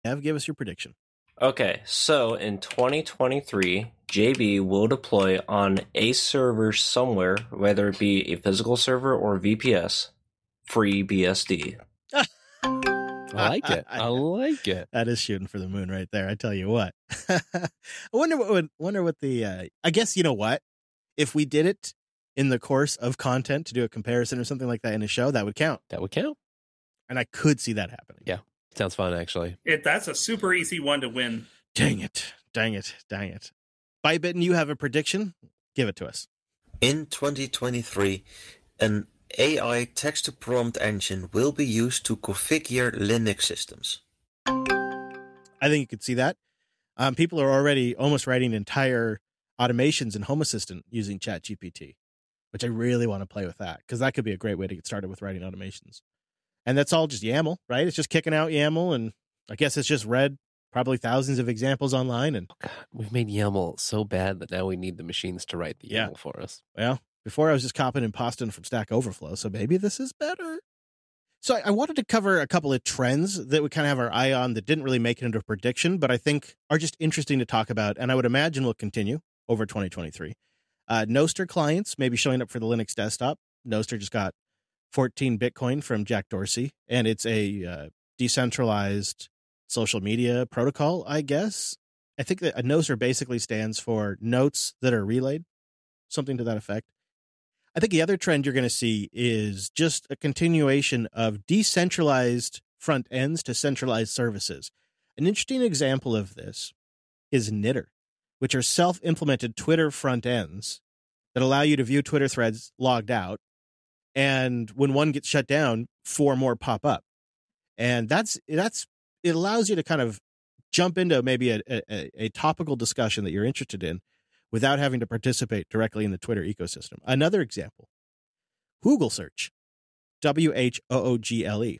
Ev, give us your prediction. Okay, so in 2023, JB will deploy on a server somewhere, whether it be a physical server or VPS, free BSD. I like it. I like it. That is shooting for the moon right there. I tell you what. I wonder what the. I guess you know what. If we did it in the course of content to do a comparison or something like that in a show, that would count. That would count. And I could see that happening. Yeah. Sounds fun, actually. That's a super easy one to win. Dang it. Bybitten, you have a prediction? Give it to us. In 2023, an AI text-to-prompt engine will be used to configure Linux systems. I think you could see that. People are already almost writing entire automations in Home Assistant using ChatGPT, which I really want to play with that because that could be a great way to get started with writing automations. And that's all just YAML, right? It's just kicking out YAML, and I guess it's just read probably thousands of examples online. And we've made YAML so bad that now we need the machines to write the YAML for us. Well, before I was just copying and pasting from Stack Overflow, so maybe this is better. So I wanted to cover a couple of trends that we kind of have our eye on that didn't really make it into a prediction, but I think are just interesting to talk about, and I would imagine will continue over 2023. Nostr clients may be showing up for the Linux desktop. Nostr just got 14 Bitcoin from Jack Dorsey, and it's a decentralized social media protocol, I guess. I think that a Nostr basically stands for notes that are relayed, something to that effect. I think the other trend you're going to see is just a continuation of decentralized front ends to centralized services. An interesting example of this is Knitter, which are self-implemented Twitter front ends that allow you to view Twitter threads logged out. And when one gets shut down, 4 more pop up. And it allows you to kind of jump into maybe a topical discussion that you're interested in without having to participate directly in the Twitter ecosystem. Another example, Google Search, WHOOGLE,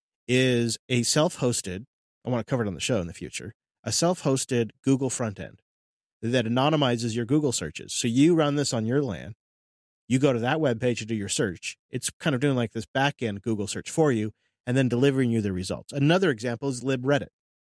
is a self-hosted, I want to cover it on the show in the future, a self-hosted Google front end that anonymizes your Google searches. So you run this on your LAN. You go to that web page to do your search. It's kind of doing like this back-end Google search for you and then delivering you the results. Another example is libreddit.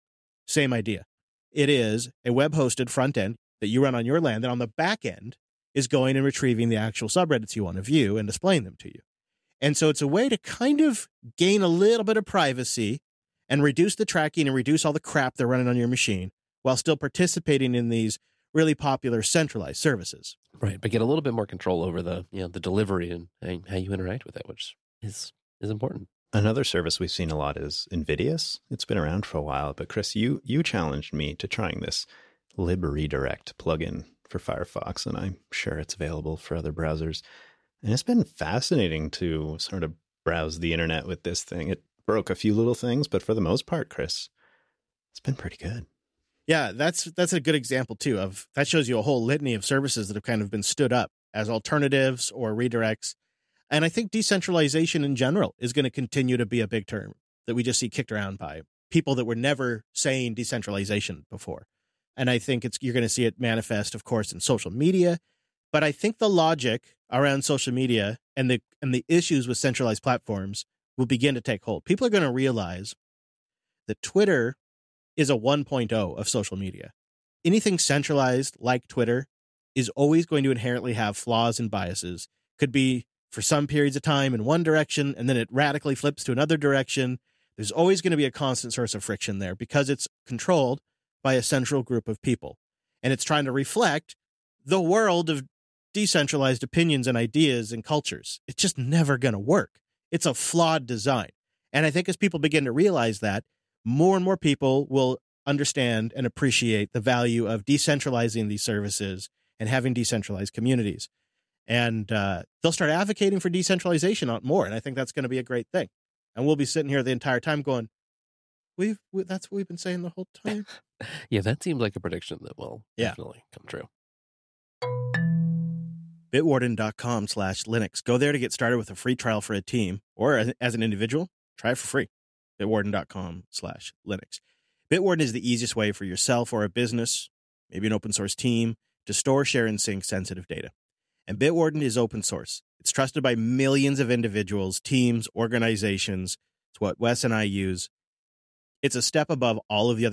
Same idea. It is a web-hosted front end that you run on your LAN that on the back end is going and retrieving the actual subreddits you want to view and displaying them to you. And so it's a way to kind of gain a little bit of privacy and reduce the tracking and reduce all the crap they're running on your machine while still participating in these really popular centralized services. Right, but get a little bit more control over the delivery and how you interact with it, which is important. Another service we've seen a lot is Invidious. It's been around for a while, but Chris, you challenged me to trying this libRedirect plugin for Firefox, and I'm sure it's available for other browsers. And it's been fascinating to sort of browse the internet with this thing. It broke a few little things, but for the most part, Chris, it's been pretty good. Yeah, that's a good example, too, of that shows you a whole litany of services that have kind of been stood up as alternatives or redirects. And I think decentralization in general is going to continue to be a big term that we just see kicked around by people that were never saying decentralization before. And I think you're going to see it manifest, of course, in social media. But I think the logic around social media and the issues with centralized platforms will begin to take hold. People are going to realize that Twitter is a 1.0 of social media. Anything centralized like Twitter is always going to inherently have flaws and biases. Could be for some periods of time in one direction, and then it radically flips to another direction. There's always going to be a constant source of friction there because it's controlled by a central group of people. And it's trying to reflect the world of decentralized opinions and ideas and cultures. It's just never going to work. It's a flawed design. And I think as people begin to realize that, more and more people will understand and appreciate the value of decentralizing these services and having decentralized communities. And they'll start advocating for decentralization more. And I think that's going to be a great thing. And we'll be sitting here the entire time going, that's what we've been saying the whole time. Yeah, that seems like a prediction that will definitely come true. Bitwarden.com/Linux. Go there to get started with a free trial for a team, or as an individual, try it for free. Bitwarden.com/Linux. Bitwarden is the easiest way for yourself or a business, maybe an open source team, to store, share, and sync sensitive data. And Bitwarden is open source. It's trusted by millions of individuals, teams, organizations. It's what Wes and I use. It's a step above all of the other